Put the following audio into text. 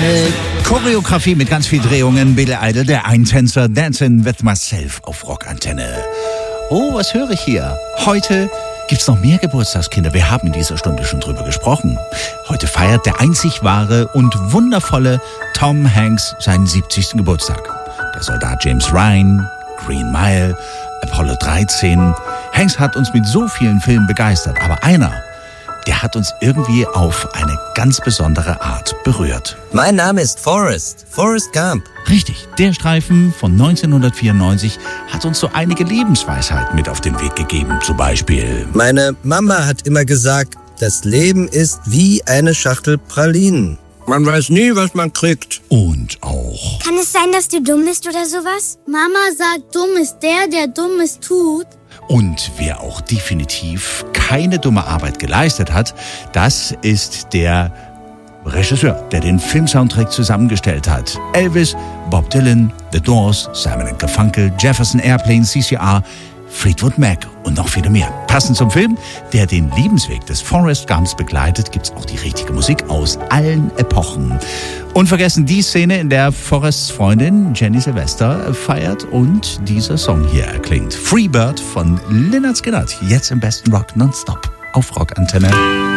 Eine Choreografie mit ganz viel Drehungen. Billy Idol, der Eintänzer, Dancing with Myself auf Rockantenne. Oh, was höre ich hier? Heute gibt's noch mehr Geburtstagskinder. Wir haben in dieser Stunde schon drüber gesprochen. Heute feiert der einzig wahre und wundervolle Tom Hanks seinen 70. Geburtstag. Der Soldat James Ryan, Green Mile, Apollo 13. Hanks hat uns mit so vielen Filmen begeistert, aber einer, der hat uns irgendwie auf eine ganz besondere Art berührt. Mein Name ist Forrest Gump. Richtig, der Streifen von 1994 hat uns so einige Lebensweisheiten mit auf den Weg gegeben. Zum Beispiel: Meine Mama hat immer gesagt, das Leben ist wie eine Schachtel Pralinen. Man weiß nie, was man kriegt. Und auch: Kann es sein, dass du dumm bist oder sowas? Mama sagt, dumm ist der Dummes tut. Und wer auch definitiv keine dumme Arbeit geleistet hat, das ist der Regisseur, der den Filmsoundtrack zusammengestellt hat. Elvis, Bob Dylan, The Doors, Simon & Garfunkel, Jefferson Airplane, CCR, Fleetwood Mac und noch viele mehr. Passend zum Film, der den Lebensweg des Forrest Gumps begleitet, gibt's auch die richtige Musik aus allen Epochen. Unvergessen die Szene, in der Forrests Freundin Jenny Sylvester feiert und dieser Song hier erklingt. Freebird von Lynyrd Skynyrd, jetzt im besten Rock nonstop auf Rockantenne.